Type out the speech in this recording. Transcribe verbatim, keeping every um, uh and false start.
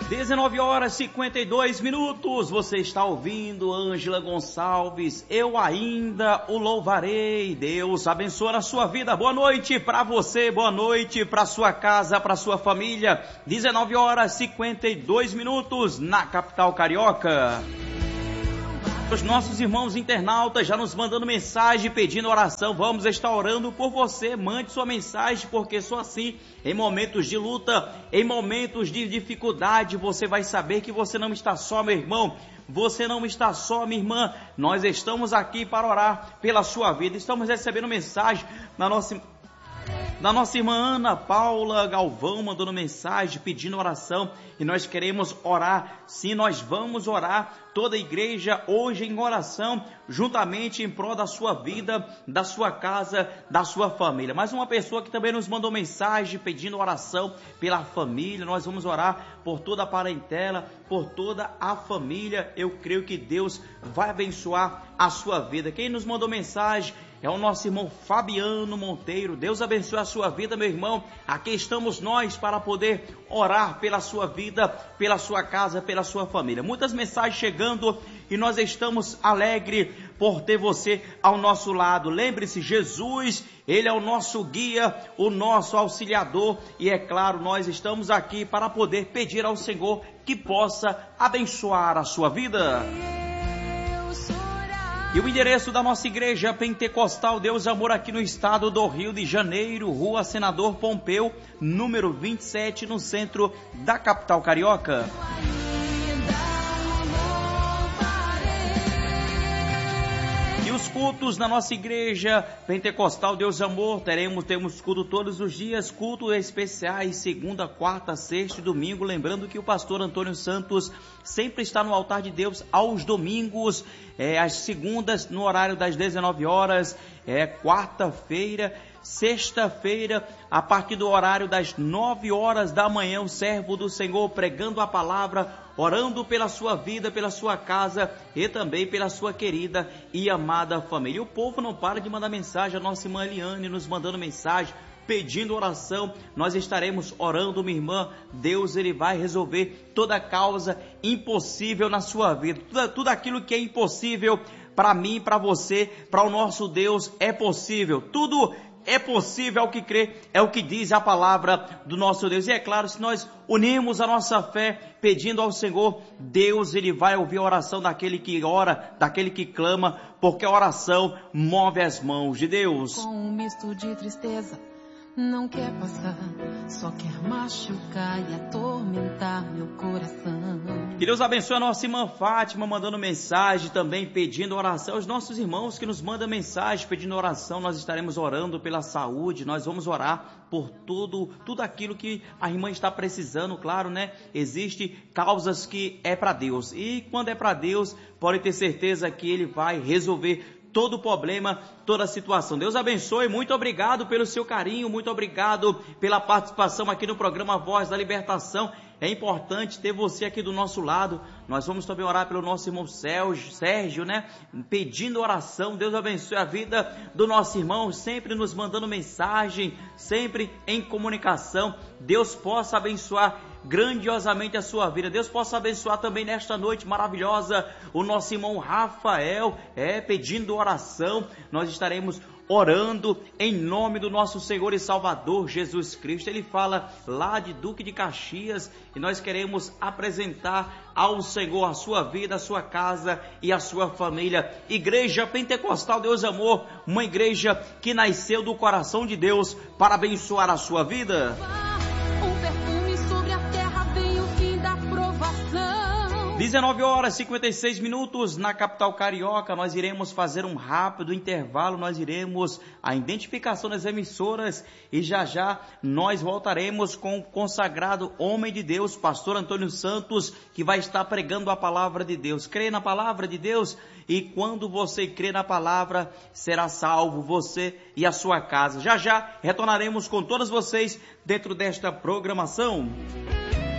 dezenove horas e cinquenta e dois minutos, você está ouvindo Ângela Gonçalves, eu ainda o louvarei. Deus abençoe a sua vida. Boa noite para você, boa noite para sua casa, para sua família. dezenove horas e cinquenta e dois minutos na capital carioca. Os nossos irmãos internautas já nos mandando mensagem, pedindo oração. Vamos estar orando por você. Mande sua mensagem, porque só assim, em momentos de luta, em momentos de dificuldade, você vai saber que você não está só, meu irmão. Você não está só, minha irmã. Nós estamos aqui para orar pela sua vida. Estamos recebendo mensagem na nossa... Da nossa irmã Ana Paula Galvão mandando mensagem, pedindo oração, e nós queremos orar. Sim, nós vamos orar, toda a igreja hoje em oração, juntamente em prol da sua vida, da sua casa, da sua família. Mais uma pessoa que também nos mandou mensagem pedindo oração pela família. Nós vamos orar por toda a parentela, por toda a família. Eu creio que Deus vai abençoar a sua vida. Quem nos mandou mensagem é o nosso irmão Fabiano Monteiro. Deus abençoe a sua vida, meu irmão. Aqui estamos nós para poder orar pela sua vida, pela sua casa, pela sua família. Muitas mensagens chegando e nós estamos alegres por ter você ao nosso lado. Lembre-se, Jesus, Ele é o nosso guia, o nosso auxiliador, e é claro, nós estamos aqui para poder pedir ao Senhor que possa abençoar a sua vida. E o endereço da nossa igreja Pentecostal Deus Amor aqui no estado do Rio de Janeiro, Rua Senador Pompeu, número vinte e sete, no centro da capital carioca. E os cultos na nossa igreja Pentecostal Deus Amor, teremos, temos culto todos os dias, cultos especiais, segunda, quarta, sexta e domingo. Lembrando que o pastor Antônio Santos sempre está no altar de Deus aos domingos, é, às segundas no horário das dezenove horas, é, quarta-feira, sexta-feira, a partir do horário das nove horas da manhã, o servo do Senhor pregando a palavra, orando pela sua vida, pela sua casa e também pela sua querida e amada família. E o povo não para de mandar mensagem, a nossa irmã Eliane nos mandando mensagem, pedindo oração. Nós estaremos orando, minha irmã. Deus, Ele vai resolver toda causa impossível na sua vida. Tudo, tudo aquilo que é impossível para mim, para você, para o nosso Deus é possível. Tudo é possível ao que crê, é o que diz a palavra do nosso Deus. E é claro, se nós unirmos a nossa fé pedindo ao Senhor, Deus, Ele vai ouvir a oração daquele que ora, daquele que clama, porque a oração move as mãos de Deus. Com um misto de tristeza, não quer passar, só quer machucar e atormentar meu coração. Que Deus abençoe a nossa irmã Fátima, mandando mensagem também, pedindo oração. Os nossos irmãos que nos mandam mensagem, pedindo oração, nós estaremos orando pela saúde, nós vamos orar por tudo, tudo aquilo que a irmã está precisando, claro, né? Existem causas que é para Deus, e quando é para Deus, pode ter certeza que Ele vai resolver todo o problema, toda a situação. Deus abençoe, muito obrigado pelo seu carinho, muito obrigado pela participação aqui no programa Voz da Libertação. É importante ter você aqui do nosso lado. Nós vamos também orar pelo nosso irmão Sérgio, Sérgio, né? Pedindo oração. Deus abençoe a vida do nosso irmão, sempre nos mandando mensagem, sempre em comunicação. Deus possa abençoar grandiosamente a sua vida. Deus possa abençoar também nesta noite maravilhosa o nosso irmão Rafael, é, pedindo oração. Nós estaremos orando em nome do nosso Senhor e Salvador Jesus Cristo. Ele fala lá de Duque de Caxias e nós queremos apresentar ao Senhor a sua vida, a sua casa e a sua família. Igreja Pentecostal Deus Amor, uma igreja que nasceu do coração de Deus para abençoar a sua vida. dezenove horas e cinquenta e seis minutos na capital carioca. Nós iremos fazer um rápido intervalo, nós iremos a identificação das emissoras e já já nós voltaremos com o consagrado homem de Deus, pastor Antônio Santos, que vai estar pregando a palavra de Deus. Crê na palavra de Deus e quando você crê na palavra, será salvo você e a sua casa. Já já retornaremos com todos vocês dentro desta programação.